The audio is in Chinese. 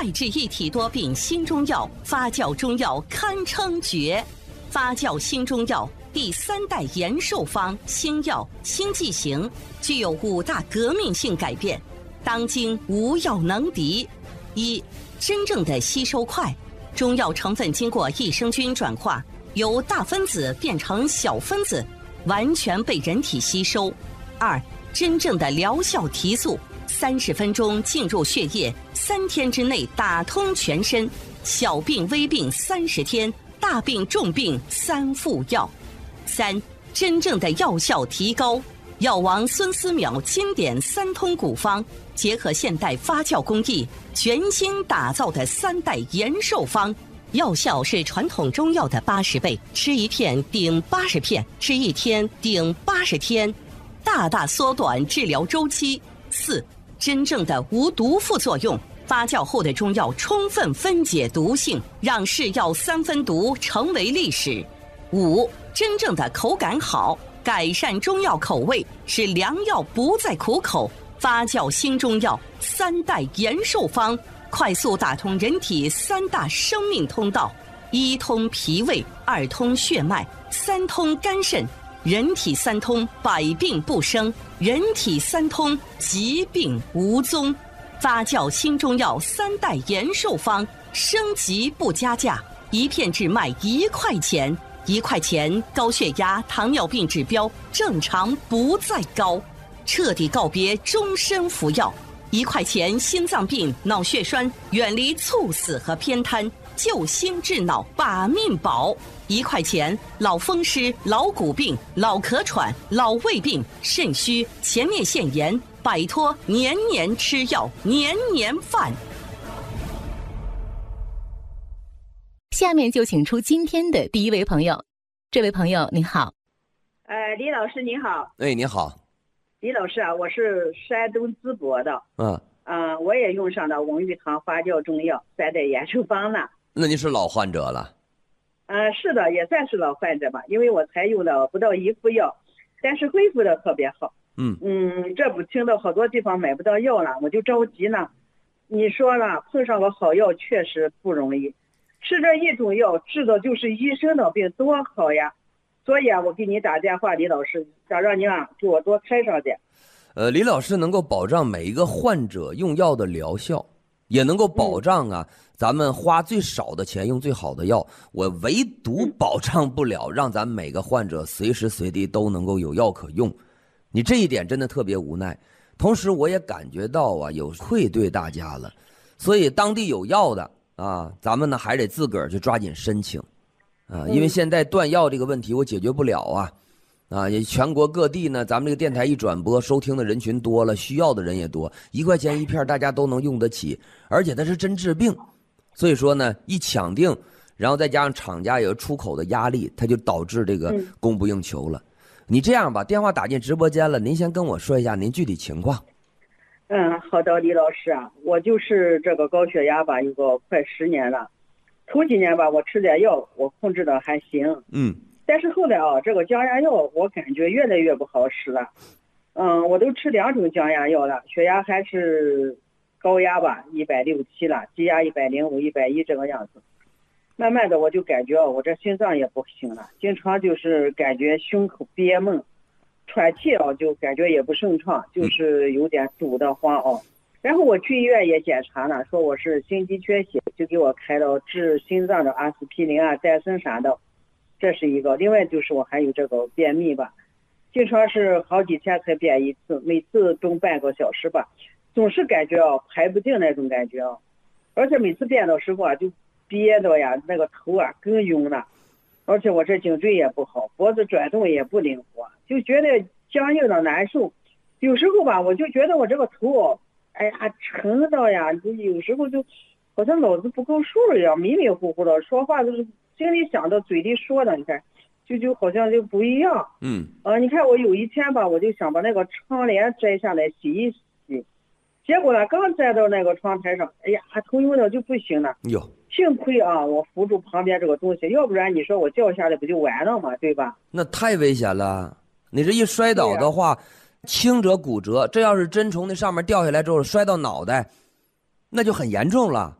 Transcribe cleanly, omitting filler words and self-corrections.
外治一体多病新中药，发酵中药堪称绝。发酵新中药第3代延寿方新药新剂型，具有5大革命性改变，当今无药能敌。一、真正的吸收快，中药成分经过益生菌转化，由大分子变成小分子，完全被人体吸收。2、真正的疗效提速，30分钟进入血液，3天之内打通全身，小病微病30天，大病重病3服药。3、真正的药效提高，药王孙思邈经典3通古方，结合现代发酵工艺，全新打造的3代延寿方，药效是传统中药的80倍，吃1片顶80片，吃1天顶80天，大大缩短治疗周期。4、真正的无毒副作用，发酵后的中药充分分解毒性，让是药3分毒成为历史。5、真正的口感好，改善中药口味，使良药不再苦口。发酵新中药3代延寿方，快速打通人体3大生命通道：1通脾胃，2通血脉，3通肝肾。人体3通，百病不生；人体3通，疾病无踪。发酵新中药3代延寿方，升级不加价，1片只卖1块钱，1块钱高血压、糖尿病指标正常不再高，彻底告别终身服药。1块钱心脏病、脑血栓远离猝死和偏瘫，救心治脑把命保。1块钱老风湿、老骨病、老咳喘、老胃病、肾虚、前列腺炎，摆脱年年吃药、年年犯。 下面就请出今天的第一位朋友。这位朋友你好。 李老师你好。 哎，你好。 李老师啊，我是山东淄博的。我也用上了翁玉堂发酵中药3代延寿方呢。 那你是老患者了？ 是的，也算是老患者吧，因为我才用了不到1副药，但是恢复的特别好。这不听到好多地方买不到药了，我就着急呢。你说了，碰上个好药确实不容易，吃这一种药治的就是医生的病，多好呀！所以啊，我给你打电话，李老师，想让您给我多开上点。 李老师能够保障每一个患者用药的疗效，也能够保障咱们花最少的钱用最好的药。我唯独保障不了让咱每个患者随时随地都能够有药可用。你这一点真的特别无奈，同时我也感觉到有愧对大家了。所以当地有药的咱们呢还得自个儿去抓紧申请因为现在断药这个问题我解决不了也全国各地呢，咱们这个电台一转播，收听的人群多了，需要的人也多，1块钱1片，大家都能用得起，而且它是真治病。所以说呢，一抢定，然后再加上厂家有出口的压力，它就导致这个供不应求了。你这样吧，电话打进直播间了，您先跟我说一下您具体情况。 好的，李老师啊，我就是这个高血压吧，有个快10年了。头几年吧，我吃点药，我控制的还行。但是后来这个降压药我感觉越来越不好使了。我都吃2种降压药了，血压还是高压吧，160、7了，低压105、110这个样子。慢慢的我就感觉我这心脏也不行了，经常就是感觉胸口憋闷，喘气就感觉也不顺畅，就是有点堵得慌然后我去医院也检查了，说我是心肌缺血，就给我开了治心脏的阿司匹林戴森啥的，这是一个。另外就是我还有这个便秘吧，经常是好几天才便一次，每次中半个小时吧，总是感觉排不定那种感觉而且每次便的时候就憋的那个头更晕了，而且我这颈椎也不好，脖子转动也不灵活，就觉得僵硬的难受。有时候吧，我就觉得我这个头沉的就有时候就好像脑子不够数一样，迷迷糊糊的，说话就是心里想的嘴里说的，你看就好像就不一样。你看我有一天吧，我就想把那个窗帘摘下来洗一洗，结果呢刚摘到那个窗台上，头晕的就不行了。幸亏我扶住旁边这个东西，要不然你说我掉下来不就完了吗？对吧？ 那太危险了，你这一摔倒的话轻者骨折，这要是真从那上面掉下来之后摔到脑袋，那就很严重了。